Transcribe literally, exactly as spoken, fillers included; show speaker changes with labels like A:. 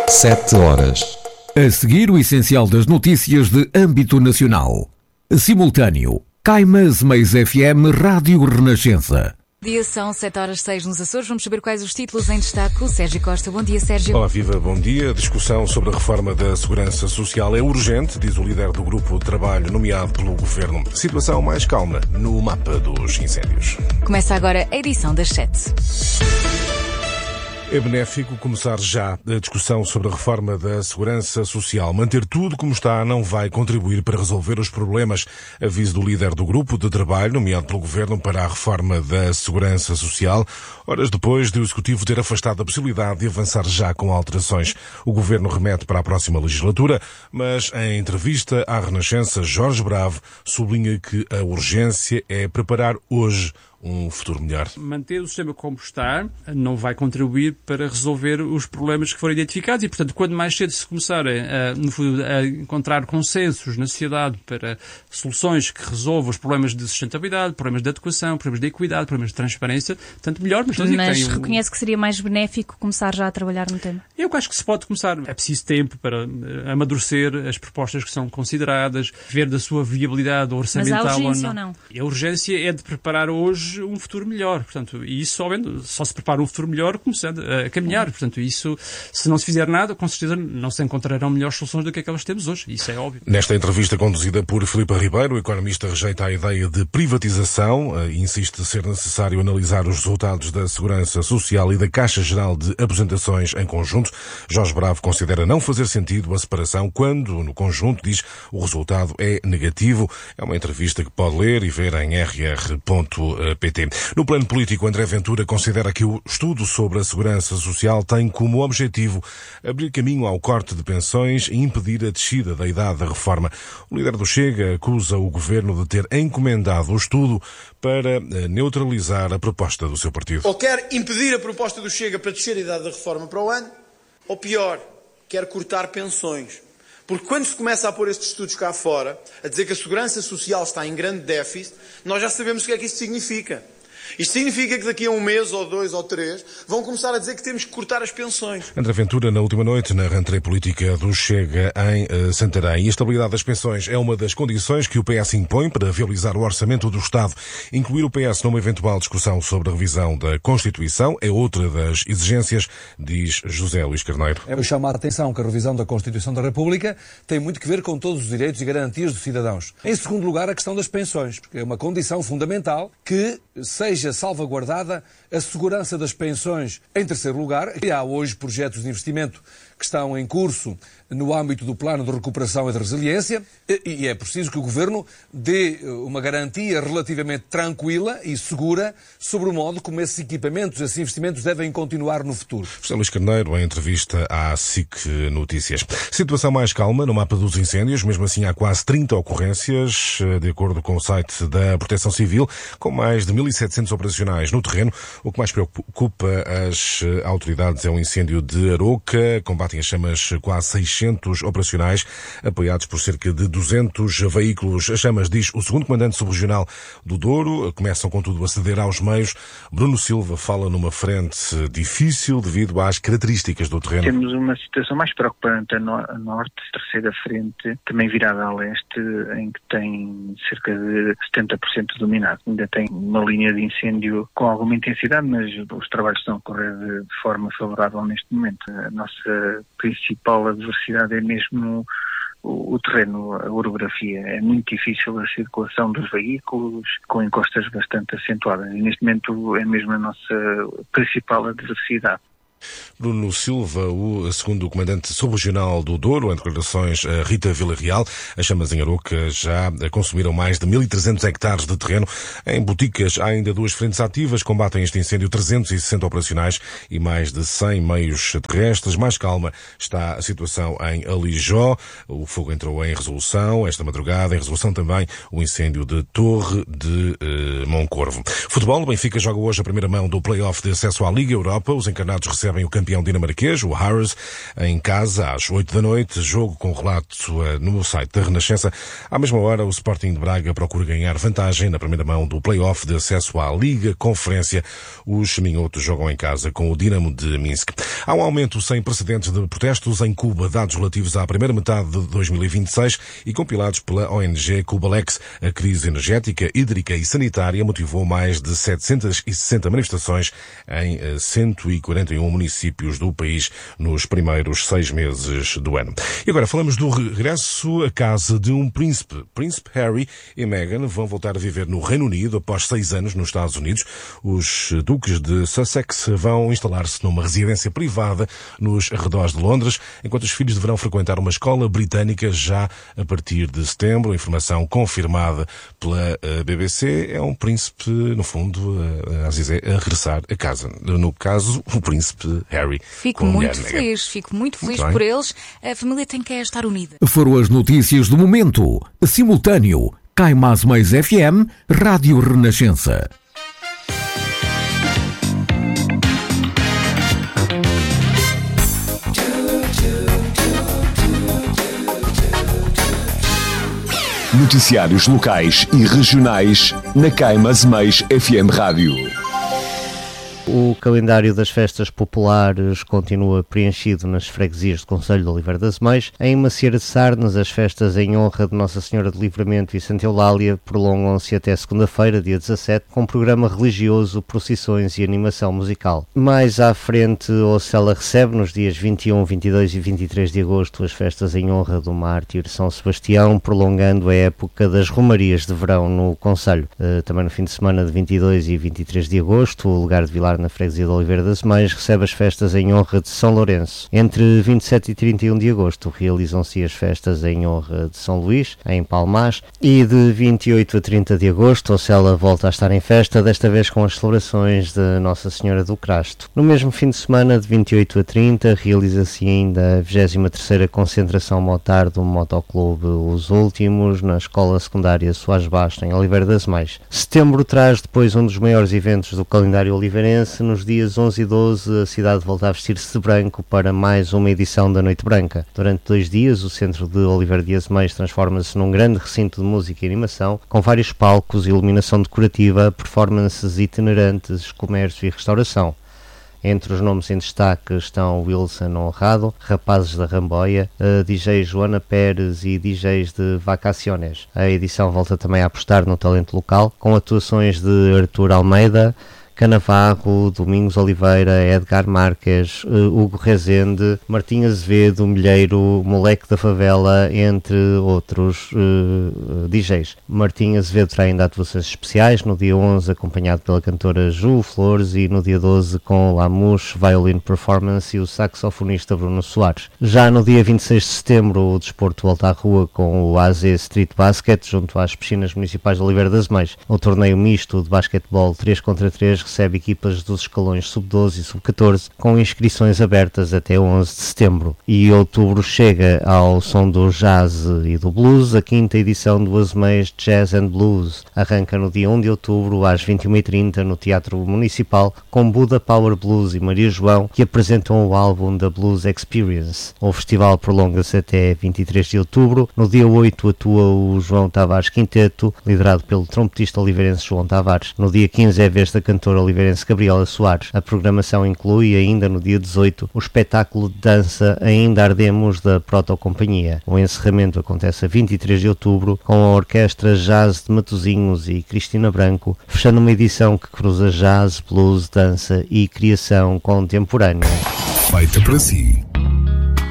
A: Sete horas.
B: A seguir, o essencial das notícias de âmbito nacional. Simultâneo. Caimas Meias F M Rádio Renascença.
C: Dia são sete horas seis nos Açores. Vamos saber quais os títulos em destaque. O Sérgio Costa. Bom dia, Sérgio.
D: Olá, viva, bom dia. A discussão sobre a reforma da Segurança Social é urgente, diz o líder do grupo de trabalho nomeado pelo Governo. Situação mais calma no mapa dos incêndios.
C: Começa agora a edição das sete.
D: É benéfico começar já a discussão sobre a reforma da Segurança Social. Manter tudo como está não vai contribuir para resolver os problemas. Aviso do líder do grupo de trabalho, nomeado pelo Governo para a reforma da Segurança Social, horas depois de o Executivo ter afastado a possibilidade de avançar já com alterações. O Governo remete para a próxima legislatura, mas em entrevista à Renascença, Jorge Bravo sublinha que a urgência é preparar hoje um futuro melhor.
E: Manter o sistema como está não vai contribuir para resolver os problemas que foram identificados e, portanto, quando mais cedo se começarem a, no fundo, a encontrar consensos na sociedade para soluções que resolvam os problemas de sustentabilidade, problemas de adequação, problemas de equidade, problemas de transparência, tanto melhor. Mas,
F: mas
E: que tem
F: reconhece
E: um...
F: que seria mais benéfico começar já a trabalhar no tema?
E: Eu acho que se pode começar. É preciso tempo para amadurecer as propostas que são consideradas, ver da sua viabilidade orçamental.
F: Mas há urgência
E: ou não.
F: ou não?
E: E a urgência é de preparar hoje um futuro melhor, portanto, e isso só, vendo, só se prepara um futuro melhor começando a caminhar, portanto, isso, se não se fizer nada, com certeza não se encontrarão melhores soluções do que aquelas que temos hoje, isso é óbvio.
D: Nesta entrevista conduzida por Filipe Ribeiro, o economista rejeita a ideia de privatização e insiste ser necessário analisar os resultados da Segurança Social e da Caixa Geral de Aposentações em conjunto. Jorge Bravo considera não fazer sentido a separação quando, no conjunto, diz o resultado é negativo. É uma entrevista que pode ler e ver em r r ponto p t. No plano político, André Ventura considera que o estudo sobre a segurança social tem como objetivo abrir caminho ao corte de pensões e impedir a descida da idade da reforma. O líder do Chega acusa o governo de ter encomendado o estudo para neutralizar a proposta do seu partido.
G: Ou quer impedir a proposta do Chega para descer a idade da reforma para o ano, ou pior, quer cortar pensões. Porque quando se começa a pôr estes estudos cá fora, a dizer que a segurança social está em grande déficit, nós já sabemos o que é que isto significa. Isto significa que daqui a um mês, ou dois, ou três, vão começar a dizer que temos que cortar as pensões.
D: André Ventura, na última noite, na rentrée política do Chega em uh, Santarém. E a estabilidade das pensões é uma das condições que o P S impõe para viabilizar o orçamento do Estado. Incluir o P S numa eventual discussão sobre a revisão da Constituição é outra das exigências, diz José Luís Carneiro.
H: É chamar a atenção que a revisão da Constituição da República tem muito que ver com todos os direitos e garantias dos cidadãos. Em segundo lugar, a questão das pensões, porque é uma condição fundamental que seja salvaguardada a segurança das pensões. Em terceiro lugar, há hoje projetos de investimento que estão em curso no âmbito do Plano de Recuperação e de Resiliência e é preciso que o Governo dê uma garantia relativamente tranquila e segura sobre o modo como esses equipamentos, esses investimentos devem continuar no futuro.
D: José Luís Carneiro, em entrevista à S I C Notícias. Situação mais calma no mapa dos incêndios, mesmo assim há quase trinta ocorrências, de acordo com o site da Proteção Civil, com mais de mil e setecentos operacionais no terreno. O que mais preocupa as autoridades é o incêndio de Aroca, combatem as chamas quase seiscentos operacionais, apoiados por cerca de duzentos veículos. As chamas, diz o segundo comandante subregional do Douro, começam contudo a ceder aos meios. Bruno Silva fala numa frente difícil devido às características do terreno.
I: Temos uma situação mais preocupante a, no, a norte, terceira frente, também virada a leste, em que tem cerca de setenta por cento dominado. Ainda tem uma linha de incêndio com alguma intensidade, mas os trabalhos estão a correr de, de forma favorável neste momento. A nossa principal adversidade é mesmo o, o terreno, a orografia. É muito difícil a circulação dos veículos, com encostas bastante acentuadas. E neste momento é mesmo a nossa principal adversidade.
D: Bruno Silva, o segundo comandante subregional do Douro, em declarações a Rita Villarreal. As chamas em Aroca já consumiram mais de mil e trezentos hectares de terreno. Em Boticas há ainda duas frentes ativas, combatem este incêndio trezentos e sessenta operacionais e mais de cem meios terrestres. Mais calma está a situação em Alijó. O fogo entrou em resolução esta madrugada. Em resolução também o incêndio de Torre de eh, Moncorvo. Futebol, o Benfica joga hoje a primeira mão do play-off de acesso à Liga Europa. Os encarnados recebem o campeão campeão dinamarquês, o Harris, em casa às oito da noite, jogo com relato no site da Renascença. À mesma hora, o Sporting de Braga procura ganhar vantagem na primeira mão do play-off de acesso à Liga Conferência. Os minhotos jogam em casa com o Dinamo de Minsk. Há um aumento sem precedentes de protestos em Cuba, dados relativos à primeira metade de dois mil e vinte e seis e compilados pela O N G Cubalex. A crise energética, hídrica e sanitária motivou mais de setecentas e sessenta manifestações em cento e quarenta e um municípios do país nos primeiros seis meses do ano. E agora falamos do regresso à casa de um príncipe. Príncipe Harry e Meghan vão voltar a viver no Reino Unido após seis anos nos Estados Unidos. Os duques de Sussex vão instalar-se numa residência privada nos arredores de Londres, enquanto os filhos deverão frequentar uma escola britânica já a partir de setembro. Informação confirmada pela B B C. É um príncipe, no fundo, a, dizer, a regressar a casa. No caso, o príncipe Harry.
C: Fico muito feliz, fico muito feliz muito por eles. A família tem que estar unida.
B: Foram as notícias do momento. Simultâneo. Cai Mais Mais F M, Rádio Renascença.
A: Noticiários locais e regionais na Cai Mais Mais F M Rádio.
J: O calendário das festas populares continua preenchido nas freguesias do Concelho de Oliveira das Meias. Em Macieira de Sarnes, as festas em honra de Nossa Senhora de Livramento e Santa Eulália prolongam-se até segunda-feira, dia dezassete, com programa religioso, procissões e animação musical. Mais à frente, Ocela recebe, nos dias vinte e um, vinte e dois e vinte e três de agosto, as festas em honra do mártir São Sebastião, prolongando a época das romarias de verão no Concelho. Também no fim de semana de vinte e dois e vinte e três de agosto, o lugar de Vilar na freguesia de Oliveira das Meias recebe as festas em honra de São Lourenço. Entre vinte e sete e trinta e um de agosto realizam-se as festas em honra de São Luís, em Palmás, e de vinte e oito a trinta de agosto Ocela volta a estar em festa, desta vez com as celebrações de Nossa Senhora do Crasto. No mesmo fim de semana, de vinte e oito a trinta, realiza-se ainda a vigésima terceira concentração motar do Motoclube Os Últimos, na Escola Secundária Soares Basto, em Oliveira das Meias. Setembro traz depois um dos maiores eventos do calendário oliveirense. Nos dias onze e doze, a cidade volta a vestir-se de branco para mais uma edição da Noite Branca. Durante dois dias, o centro de Oliveira das Meias transforma-se num grande recinto de música e animação, com vários palcos, iluminação decorativa, performances itinerantes, comércio e restauração. Entre os nomes em destaque estão Wilson Honrado, Rapazes da Ramboia, D J Joana Pérez e D Js de Vacaciones. A edição volta também a apostar no talento local, com atuações de Artur Almeida, Canavarro, Domingos Oliveira, Edgar Marques, Hugo Rezende, Martim Azevedo, Milheiro, Moleque da Favela, entre outros uh, D Js. Martim Azevedo terá ainda atuações especiais, no dia onze acompanhado pela cantora Ju Flores e no dia doze com Lamus, Violin Performance e o saxofonista Bruno Soares. Já no dia vinte e seis de setembro o desporto volta à rua com o A Z Street Basket junto às piscinas municipais de Oliveira das Meias. O torneio misto de basquetebol três contra três recebe equipas dos escalões sub doze e sub catorze com inscrições abertas até onze de setembro. E outubro chega ao som do jazz e do blues. A quinta edição do Azemeias Jazz and Blues arranca no dia um de outubro às vinte e uma e trinta no Teatro Municipal com Buda Power Blues e Maria João, que apresentam o álbum da Blues Experience. O festival prolonga-se até vinte e três de outubro. No dia oito atua o João Tavares Quinteto, liderado pelo trompetista oliveirense João Tavares. No dia quinze é a vez da cantora oliveirense Gabriela Soares. A programação inclui ainda no dia dezoito o espetáculo de dança Ainda Ardemos da Protocompanhia. O encerramento acontece a vinte e três de outubro com a Orquestra Jazz de Matosinhos e Cristina Branco, fechando uma edição que cruza jazz, blues, dança e criação contemporânea.
A: Feita para si.